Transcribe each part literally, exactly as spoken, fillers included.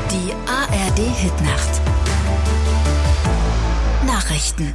Die A R D-Hitnacht. Nachrichten.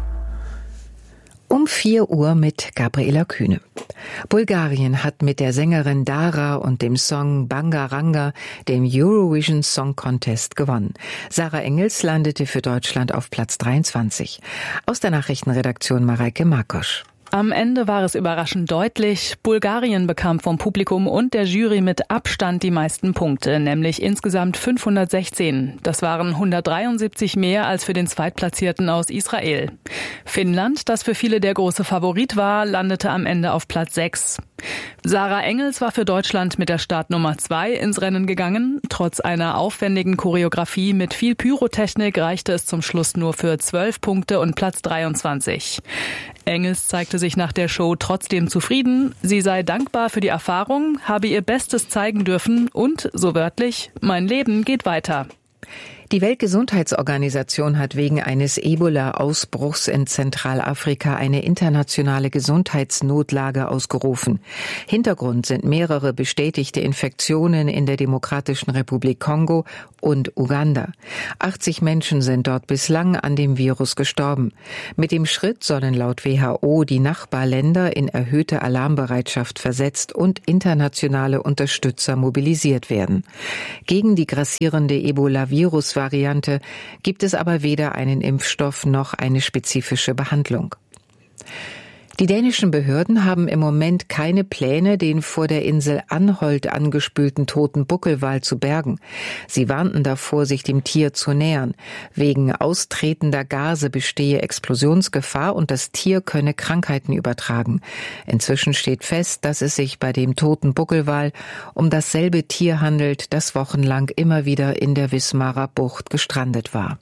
Um vier Uhr mit Gabriela Kühne. Bulgarien hat mit der Sängerin Dara und dem Song Bangaranga den Eurovision Song Contest gewonnen. Sarah Engels landete für Deutschland auf Platz dreiundzwanzig. Aus der Nachrichtenredaktion Mareike Markosch. Am Ende war es überraschend deutlich. Bulgarien bekam vom Publikum und der Jury mit Abstand die meisten Punkte, nämlich insgesamt fünfhundertsechzehn. Das waren hundertdreiundsiebzig mehr als für den Zweitplatzierten aus Israel. Finnland, das für viele der große Favorit war, landete am Ende auf Platz sechs. Sarah Engels war für Deutschland mit der Startnummer zwei ins Rennen gegangen. Trotz einer aufwendigen Choreografie mit viel Pyrotechnik reichte es zum Schluss nur für zwölf Punkte und Platz dreiundzwanzig. Engels zeigte sich nach der Show trotzdem zufrieden. Sie sei dankbar für die Erfahrung, habe ihr Bestes zeigen dürfen und, so wörtlich, mein Leben geht weiter. Die Weltgesundheitsorganisation hat wegen eines Ebola-Ausbruchs in Zentralafrika eine internationale Gesundheitsnotlage ausgerufen. Hintergrund sind mehrere bestätigte Infektionen in der Demokratischen Republik Kongo und Uganda. achtzig Menschen sind dort bislang an dem Virus gestorben. Mit dem Schritt sollen laut W H O die Nachbarländer in erhöhte Alarmbereitschaft versetzt und internationale Unterstützer mobilisiert werden. Gegen die grassierende Ebola-Virus Variante gibt es aber weder einen Impfstoff noch eine spezifische Behandlung. Die dänischen Behörden haben im Moment keine Pläne, den vor der Insel Anholt angespülten toten Buckelwal zu bergen. Sie warnten davor, sich dem Tier zu nähern. Wegen austretender Gase bestehe Explosionsgefahr und das Tier könne Krankheiten übertragen. Inzwischen steht fest, dass es sich bei dem toten Buckelwal um dasselbe Tier handelt, das wochenlang immer wieder in der Wismarer Bucht gestrandet war.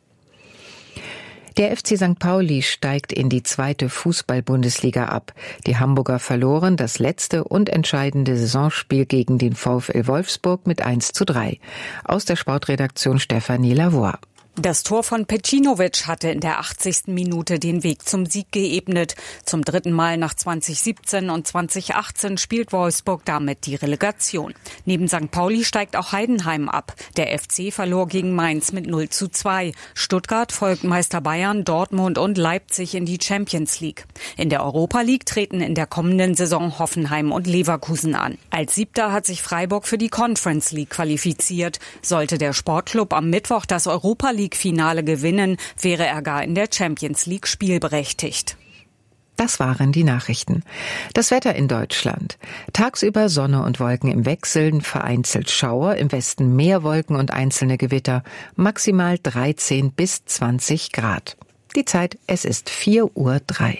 Der F C Sankt Pauli steigt in die zweite Fußball-Bundesliga ab. Die Hamburger verloren das letzte und entscheidende Saisonspiel gegen den VfL Wolfsburg mit eins zu drei. Aus der Sportredaktion Stefanie Lavoie. Das Tor von Pecinovic hatte in der achtzigsten Minute den Weg zum Sieg geebnet. Zum dritten Mal nach zwanzig siebzehn und zwanzig achtzehn spielt Wolfsburg damit die Relegation. Neben Sankt Pauli steigt auch Heidenheim ab. Der F C verlor gegen Mainz mit null zu zwei. Stuttgart folgt Meister Bayern, Dortmund und Leipzig in die Champions League. In der Europa League treten in der kommenden Saison Hoffenheim und Leverkusen an. Als Siebter hat sich Freiburg für die Conference League qualifiziert. Sollte der Sportclub am Mittwoch das Europa League Finale gewinnen, wäre er gar in der Champions League spielberechtigt. Das waren die Nachrichten. Das Wetter in Deutschland. Tagsüber Sonne und Wolken im Wechseln, vereinzelt Schauer, im Westen mehr Wolken und einzelne Gewitter, maximal dreizehn bis zwanzig Grad. Die Zeit, es ist vier Uhr drei.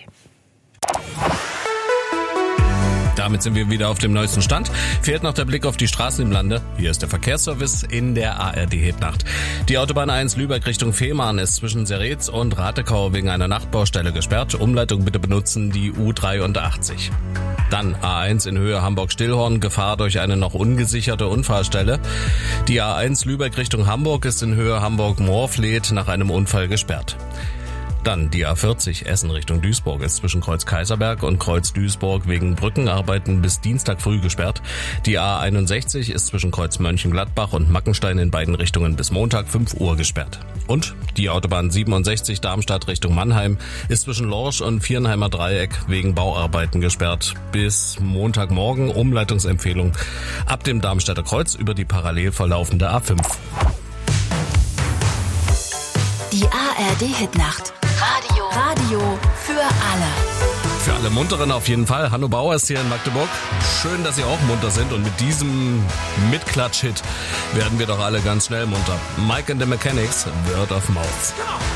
Damit sind wir wieder auf dem neuesten Stand. Fehlt noch der Blick auf die Straßen im Lande. Hier ist der Verkehrsservice in der A R D-Hitnacht. Die Autobahn eins Lübeck Richtung Fehmarn ist zwischen Seretz und Ratekau wegen einer Nachtbaustelle gesperrt. Umleitung bitte benutzen die U dreiundachtzig. Dann A eins in Höhe Hamburg-Stillhorn, Gefahr durch eine noch ungesicherte Unfallstelle. Die A eins Lübeck Richtung Hamburg ist in Höhe Hamburg-Moorfleet nach einem Unfall gesperrt. Dann die A vierzig Essen Richtung Duisburg ist zwischen Kreuz Kaiserberg und Kreuz Duisburg wegen Brückenarbeiten bis Dienstag früh gesperrt. Die A einundsechzig ist zwischen Kreuz Mönchengladbach und Mackenstein in beiden Richtungen bis Montag fünf Uhr gesperrt. Und die Autobahn siebenundsechzig Darmstadt Richtung Mannheim ist zwischen Lorsch und Viernheimer Dreieck wegen Bauarbeiten gesperrt. Bis Montagmorgen Umleitungsempfehlung ab dem Darmstädter Kreuz über die parallel verlaufende A fünf. Die A R D-Hitnacht. Radio. Radio für alle. Für alle Munteren auf jeden Fall. Hanno Bauer ist hier in Magdeburg. Schön, dass Sie auch munter sind. Und mit diesem Mitklatsch-Hit werden wir doch alle ganz schnell munter. Mike and the Mechanics, Word of Mouth.